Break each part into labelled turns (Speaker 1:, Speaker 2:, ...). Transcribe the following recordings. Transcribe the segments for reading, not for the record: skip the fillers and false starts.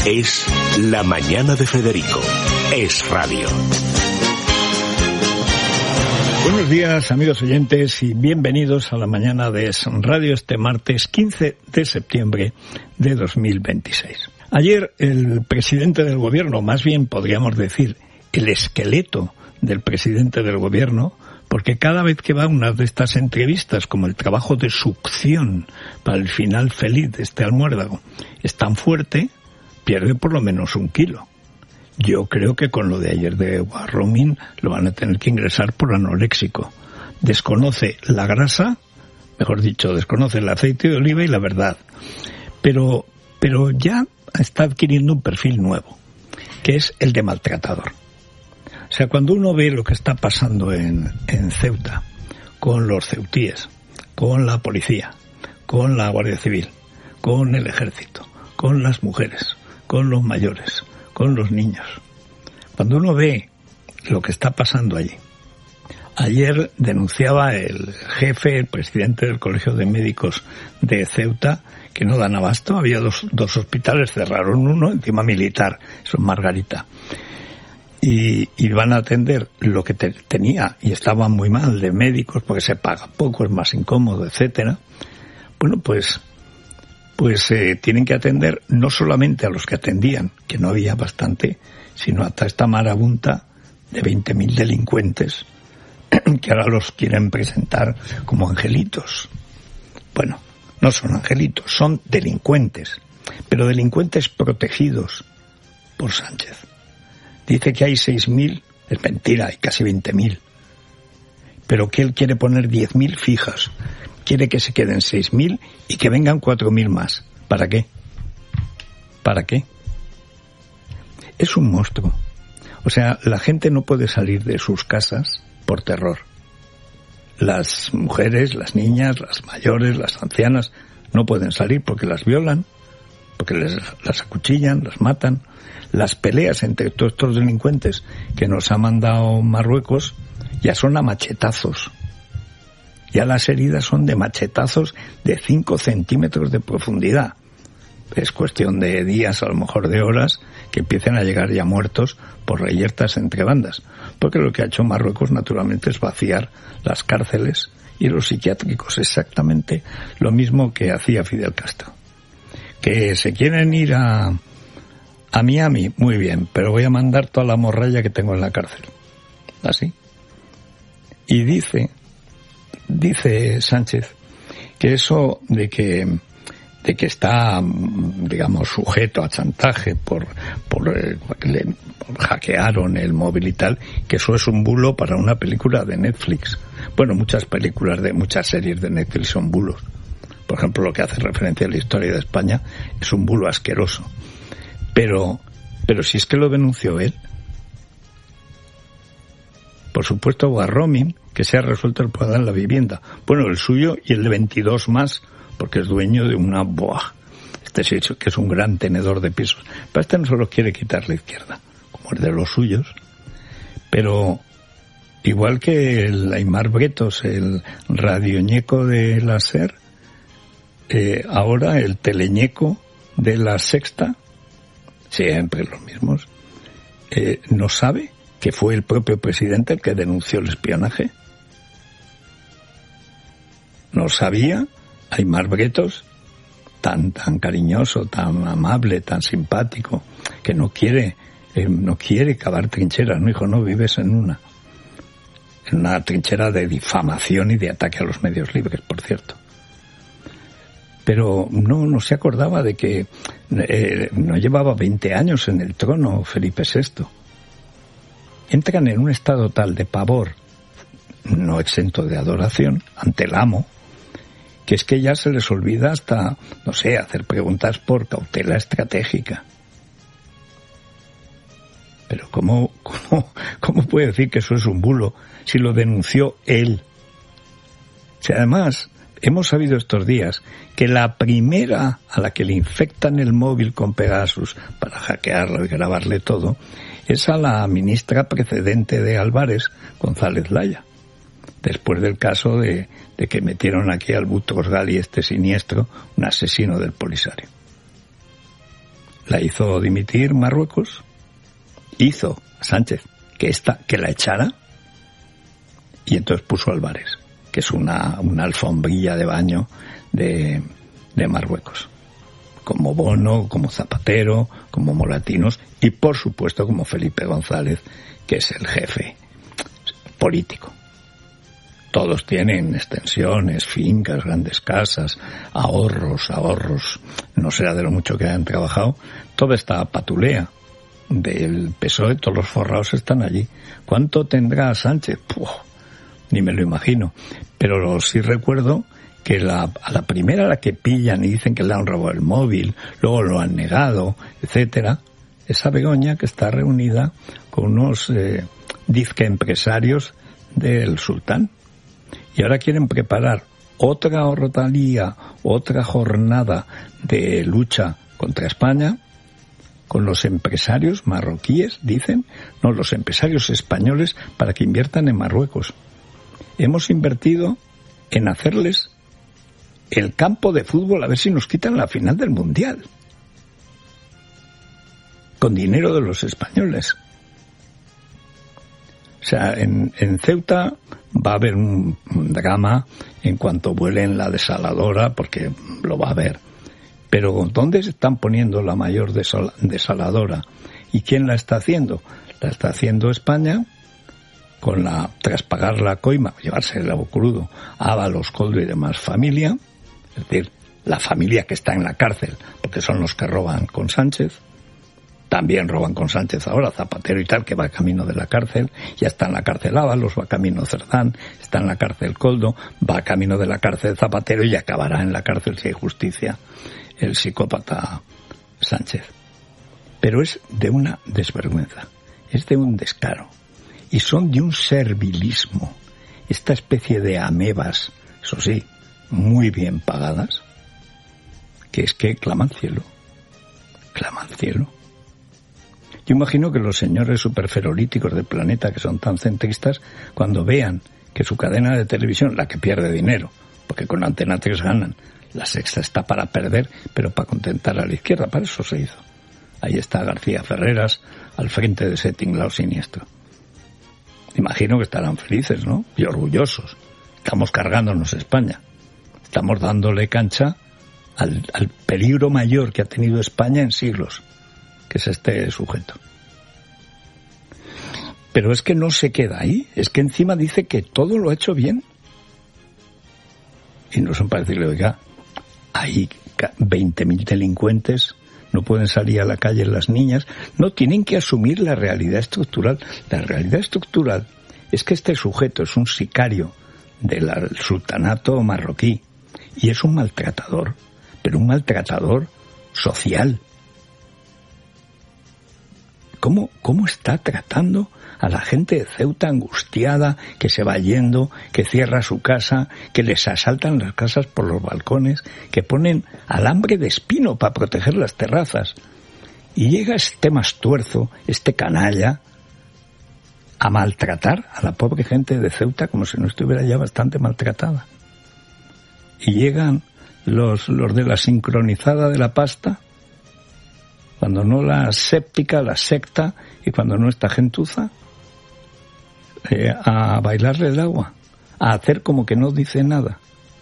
Speaker 1: Es La Mañana de Federico. Es radio.
Speaker 2: Buenos días, amigos oyentes, y bienvenidos a La Mañana de Es Radio este martes 15 de septiembre de 2026. Ayer el presidente del gobierno, más bien podríamos decir el esqueleto del presidente del gobierno, porque cada vez que va a una de estas entrevistas, como el trabajo de succión para el final feliz de este almuérdago, es tan fuerte, pierde por lo menos 1 kilo. Yo creo que con lo de ayer de Warroming lo van a tener que ingresar por anoréxico. Desconoce la grasa, mejor dicho, desconoce el aceite de oliva y la verdad. Pero ya está adquiriendo un perfil nuevo, que es el de maltratador. O sea, cuando uno ve lo que está pasando en Ceuta, con los ceutíes, con la policía, con la Guardia Civil, con el ejército, con las mujeres, con los mayores, con los niños. Cuando uno ve lo que está pasando allí. Ayer denunciaba el jefe, el presidente del Colegio de Médicos de Ceuta, que no dan abasto. Había dos hospitales, cerraron uno, encima militar, eso es Margarita. Y van a atender lo que tenía, y estaba muy mal, de médicos, porque se paga poco, es más incómodo, etcétera. Bueno, pues tienen que atender no solamente a los que atendían, que no había bastante, sino hasta esta marabunta de 20.000 delincuentes que ahora los quieren presentar como angelitos. Bueno, no son angelitos, son delincuentes, pero delincuentes protegidos por Sánchez. Dice que hay 6.000, es mentira, hay casi 20.000, pero que él quiere poner 10.000 fijas. Quiere que se queden 6.000 y que vengan 4.000 más. ¿Para qué? ¿Para qué? Es un monstruo. O sea, la gente no puede salir de sus casas por terror. Las mujeres, las niñas, las mayores, las ancianas no pueden salir porque las violan, porque las acuchillan, las matan. Las peleas entre todos estos delincuentes que nos ha mandado Marruecos ya son a machetazos. Ya las heridas son de machetazos de 5 centímetros de profundidad. Es cuestión de días, a lo mejor de horas, que empiecen a llegar ya muertos por reyertas entre bandas. Porque lo que ha hecho Marruecos, naturalmente, es vaciar las cárceles y los psiquiátricos. Exactamente lo mismo que hacía Fidel Castro. Que se quieren ir a Miami, muy bien, pero voy a mandar toda la morralla que tengo en la cárcel. Así. Y dice Sánchez que eso de que está, digamos, sujeto a chantaje por hackearon el móvil y tal, que eso es un bulo para una película de Netflix. Bueno, muchas series de Netflix son bulos. Por ejemplo, lo que hace referencia a la historia de España es un bulo asqueroso. Pero si es que lo denunció él. Por supuesto, Warroming, que se ha resuelto el problema en la vivienda. Bueno, el suyo y el de 22 más, porque es dueño de una boa. Este sí que es un gran tenedor de pisos. Pero este no se los quiere quitar la izquierda, como es de los suyos. Pero igual que el Aimar Bretos, el radioñeco de la SER, ahora el teleñeco de la Sexta, siempre los mismos, no sabe que fue el propio presidente el que denunció el espionaje. No sabía Aimar Bretos, tan cariñoso, tan amable, tan simpático, que no quiere cavar trincheras, no, hijo, no, vives en una trinchera de difamación y de ataque a los medios libres, por cierto. Pero no se acordaba de que no llevaba 20 años en el trono Felipe VI. Entran en un estado tal de pavor, no exento de adoración, ante el amo, que es que ya se les olvida hasta, no sé, hacer preguntas por cautela estratégica. Pero ¿cómo puede decir que eso es un bulo si lo denunció él? Si además hemos sabido estos días que la primera a la que le infectan el móvil con Pegasus para hackearlo y grabarle todo es a la ministra precedente de Álvarez, González Laya, después del caso de que metieron aquí al Butros Ghali, este siniestro, un asesino del Polisario. la hizo dimitir Marruecos, hizo a Sánchez que la echara, y entonces puso a Álvarez, que es una alfombrilla de baño de Marruecos, como Bono, como Zapatero, como Moratinos, y por supuesto como Felipe González, que es el jefe político. Todos tienen extensiones, fincas, grandes casas, ahorros, no será de lo mucho que hayan trabajado. Toda esta patulea del PSOE, todos los forrados están allí. ¿Cuánto tendrá Sánchez? Ni me lo imagino. Pero sí recuerdo que a la primera a la que pillan y dicen que le han robado el móvil, luego lo han negado, etcétera, esa Begoña que está reunida con unos disque empresarios del sultán. Y ahora quieren preparar otra rotalía, otra jornada de lucha contra España con los empresarios marroquíes, dicen, no, los empresarios españoles, para que inviertan en Marruecos. Hemos invertido en hacerles el campo de fútbol, a ver si nos quitan la final del Mundial, con dinero de los españoles. O sea, en Ceuta va a haber un drama en cuanto vuelen la desaladora, porque lo va a haber. Pero ¿dónde se están poniendo la mayor desaladora? ¿Y quién la está haciendo? La está haciendo España, tras pagar la coima, llevarse el agua crudo, Ábalos, Coldo y demás familia, es decir, la familia que está en la cárcel, porque son los que roban con Sánchez. También roban con Sánchez ahora, Zapatero y tal, que va camino de la cárcel. Ya está en la cárcel Ábalos, va camino Cerdán, está en la cárcel Coldo, va camino de la cárcel Zapatero y acabará en la cárcel, si hay justicia, el psicópata Sánchez. Pero es de una desvergüenza, es de un descaro. Y son de un servilismo, esta especie de amebas, eso sí, muy bien pagadas, que es que claman cielo. Yo imagino que los señores superferolíticos del planeta, que son tan centristas, cuando vean que su cadena de televisión, la que pierde dinero, porque con Antena 3 ganan, la Sexta está para perder, pero para contentar a la izquierda, para eso se hizo. Ahí está García Ferreras, al frente de ese tinglao siniestro. Imagino que estarán felices, ¿no? Y orgullosos. Estamos cargándonos España. Estamos dándole cancha al peligro mayor que ha tenido España en siglos, que es este sujeto. Pero es que no se queda ahí, es que encima dice que todo lo ha hecho bien. Y no son para decirle, oiga, hay 20.000 delincuentes, no pueden salir a la calle las niñas, no, tienen que asumir la realidad estructural. La realidad estructural es que este sujeto es un sicario del sultanato marroquí y es un maltratador, pero un maltratador social. ¿Cómo está tratando a la gente de Ceuta angustiada, que se va yendo, que cierra su casa, que les asaltan las casas por los balcones, que ponen alambre de espino para proteger las terrazas? Y llega este mastuerzo, este canalla, a maltratar a la pobre gente de Ceuta como si no estuviera ya bastante maltratada. Y llegan los de la sincronizada de la pasta, cuando no la séptica, la secta, y cuando no está gentuza, a bailarle el agua, a hacer como que no dice nada.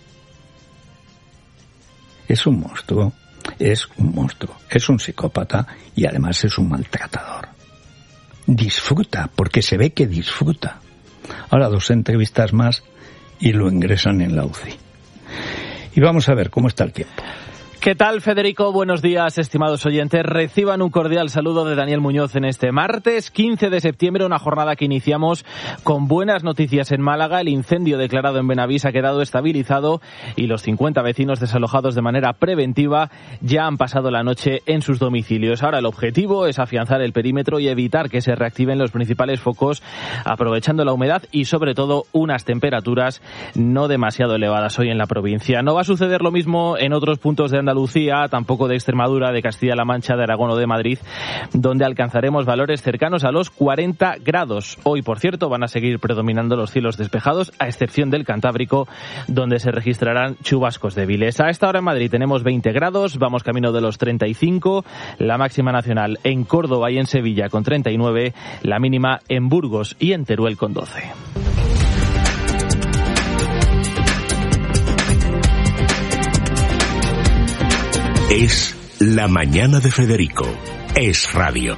Speaker 2: Es un monstruo, es un psicópata y además es un maltratador. Disfruta, porque se ve que disfruta. Ahora 2 entrevistas más y lo ingresan en la UCI. Y vamos a ver cómo está el tiempo.
Speaker 3: ¿Qué tal, Federico? Buenos días, estimados oyentes. Reciban un cordial saludo de Daniel Muñoz en este martes 15 de septiembre, una jornada que iniciamos con buenas noticias en Málaga. El incendio declarado en Benavís ha quedado estabilizado y los 50 vecinos desalojados de manera preventiva ya han pasado la noche en sus domicilios. Ahora el objetivo es afianzar el perímetro y evitar que se reactiven los principales focos, aprovechando la humedad y sobre todo unas temperaturas no demasiado elevadas hoy en la provincia. No va a suceder lo mismo en otros puntos de Andalucía, Andalucía, tampoco de Extremadura, de Castilla-La Mancha, de Aragón o de Madrid, donde alcanzaremos valores cercanos a los 40 grados. Hoy, por cierto, van a seguir predominando los cielos despejados, a excepción del Cantábrico, donde se registrarán chubascos débiles. A esta hora en Madrid tenemos 20 grados, vamos camino de los 35, la máxima nacional en Córdoba y en Sevilla con 39, la mínima en Burgos y en Teruel con 12.
Speaker 1: Es La Mañana de Federico. Es Radio.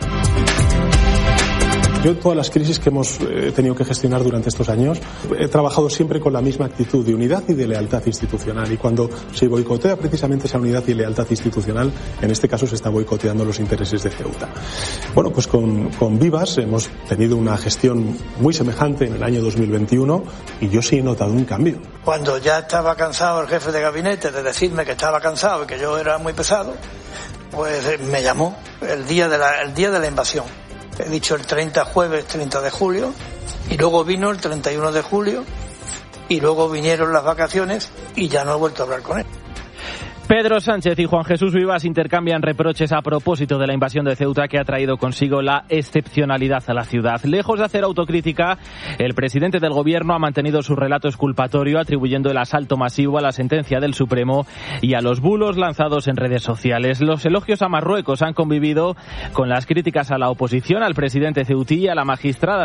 Speaker 4: Yo todas las crisis que hemos tenido que gestionar durante estos años he trabajado siempre con la misma actitud de unidad y de lealtad institucional, y cuando se boicotea precisamente esa unidad y lealtad institucional, en este caso se está boicoteando los intereses de Ceuta. Bueno, pues con Vivas hemos tenido una gestión muy semejante en el año 2021 y yo sí he notado un cambio.
Speaker 5: Cuando ya estaba cansado el jefe de gabinete de decirme que estaba cansado y que yo era muy pesado, pues me llamó el día de la invasión. He dicho el jueves 30 de julio, y luego vino el 31 de julio, y luego vinieron las vacaciones y ya no he vuelto a hablar con él.
Speaker 3: Pedro Sánchez y Juan Jesús Vivas intercambian reproches a propósito de la invasión de Ceuta, que ha traído consigo la excepcionalidad a la ciudad. Lejos de hacer autocrítica, el presidente del Gobierno ha mantenido su relato exculpatorio, atribuyendo el asalto masivo a la sentencia del Supremo y a los bulos lanzados en redes sociales. Los elogios a Marruecos han convivido con las críticas a la oposición, al presidente ceutí y a la magistrada